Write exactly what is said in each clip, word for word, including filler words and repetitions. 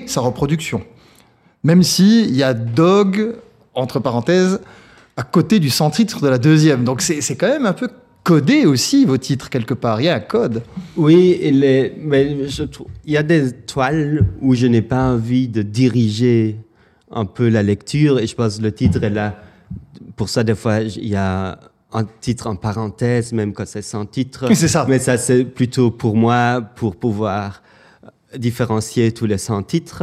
sa reproduction. Même s'il y a Dog, entre parenthèses, à côté du sans-titre de la deuxième. Donc c'est, c'est quand même un peu codé aussi, vos titres, quelque part. Il y a un code. Oui, il, est, mais je trouve, il y a des toiles où je n'ai pas envie de diriger un peu la lecture, et je pense que le titre est là. Pour ça, des fois, il y a un titre en parenthèse, même quand c'est sans titre. Oui, c'est ça. Mais ça, c'est plutôt pour moi, pour pouvoir différencier tous les sans titres.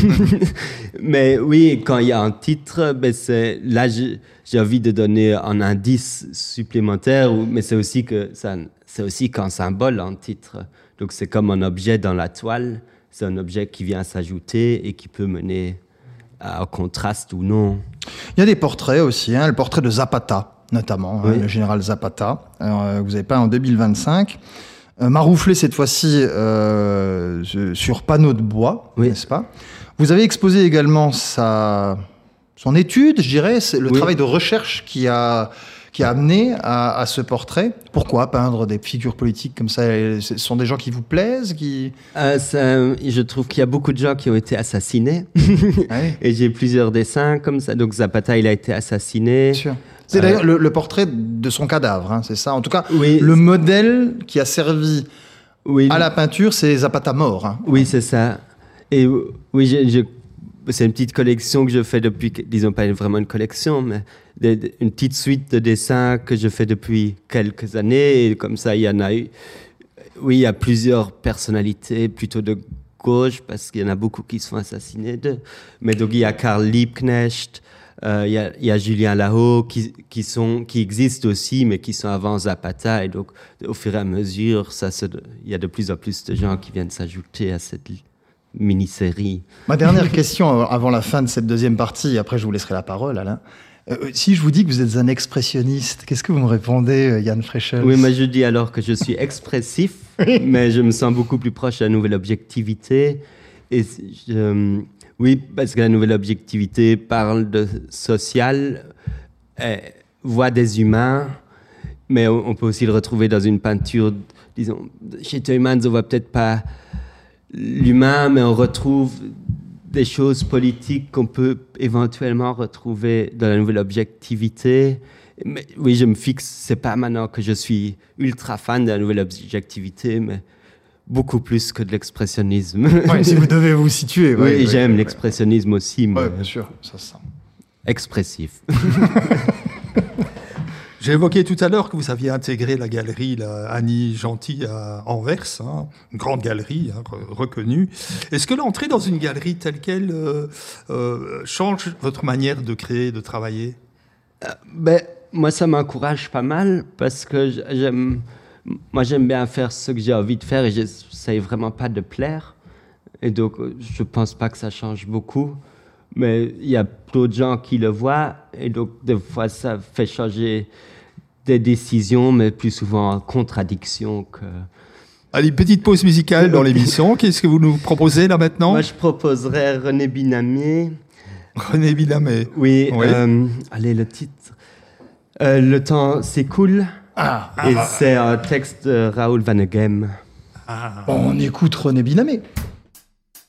Mais oui, quand il y a un titre, ben c'est, là, j'ai, j'ai envie de donner un indice supplémentaire, mais c'est aussi, que ça, c'est aussi qu'un symbole, un titre. Donc, c'est comme un objet dans la toile. C'est un objet qui vient s'ajouter et qui peut mener à un contraste ou non. Il y a des portraits aussi, hein, le portrait de Zapata, notamment, oui. hein, le général Zapata, euh, vous avez peint en deux mille vingt-cinq. Euh, Marouflé cette fois-ci euh, sur panneau de bois, oui. n'est-ce pas? Vous avez exposé également sa, son étude, je dirais, c'est le oui. travail de recherche qui a, qui a amené à, à ce portrait. Pourquoi peindre des figures politiques comme ça? Ce sont des gens qui vous plaisent qui... euh, ça, Je trouve qu'il y a beaucoup de gens qui ont été assassinés. Ah oui. Et j'ai plusieurs dessins comme ça. Donc Zapata, il a été assassiné. Bien sûr. C'est euh, d'ailleurs le, le portrait de son cadavre, hein, c'est ça? En tout cas, oui, le modèle qui a servi oui, à la peinture, c'est Zapata mort. Hein. Oui, c'est ça. Et oui, je, je, c'est une petite collection que je fais depuis, disons pas vraiment une collection, mais des, des, une petite suite de dessins que je fais depuis quelques années. Et comme ça, il y en a eu. Oui, il y a plusieurs personnalités plutôt de gauche, parce qu'il y en a beaucoup qui se font assassiner. De, mais donc, il y a Karl Liebknecht. Il euh, y, y a Julien Lahaut qui, qui, sont, qui existent aussi, mais qui sont avant Zapata. Et donc, au fur et à mesure, il y a de plus en plus de gens qui viennent s'ajouter à cette mini-série. Ma dernière question avant la fin de cette deuxième partie, après je vous laisserai la parole, Alain. Euh, si je vous dis que vous êtes un expressionniste, qu'est-ce que vous me répondez, Jan Freischels? Oui, moi je dis alors que je suis expressif, mais je me sens beaucoup plus proche de la nouvelle objectivité. Et je... Oui, parce que la nouvelle objectivité parle de social, euh, voit des humains, mais on, on peut aussi le retrouver dans une peinture. Disons, chez Teuymans, on ne voit peut-être pas l'humain, mais on retrouve des choses politiques qu'on peut éventuellement retrouver dans la nouvelle objectivité. Mais, oui, je me fixe, ce n'est pas maintenant que je suis ultra fan de la nouvelle objectivité, mais beaucoup plus que de l'expressionnisme. Oui, si vous devez vous situer. Oui, oui, j'aime oui, l'expressionnisme oui. aussi. Oui, bien sûr, ça se sent. Expressif. J'ai évoqué tout à l'heure que vous aviez intégré la galerie la Annie Gentil à Anvers, hein, une grande galerie hein, reconnue. Est-ce que l'entrée dans une galerie telle qu'elle euh, euh, change votre manière de créer, de travailler? euh, ben, Moi, ça m'encourage pas mal parce que j'aime... Moi, j'aime bien faire ce que j'ai envie de faire et j'essaie vraiment pas de plaire. Et donc, je pense pas que ça change beaucoup. Mais il y a d'autres gens qui le voient. Et donc, des fois, ça fait changer des décisions, mais plus souvent en contradiction que... Allez, petite pause musicale dans l'émission. Qu'est-ce que vous nous proposez là maintenant? Moi, je proposerais René Binamé. René Binamé. Oui. oui. Euh, allez, le titre. Euh, le temps s'écoule. Ah, et ah, c'est un texte de Raoul Vaneigem. Ah, on écoute René Binamé.